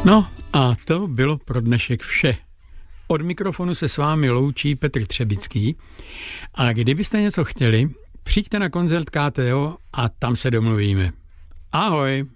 No a to bylo pro dnešek vše. Od mikrofonu se s vámi loučí Petr Třebický a kdybyste něco chtěli, přijďte na koncert KTO a tam se domluvíme. Ahoj!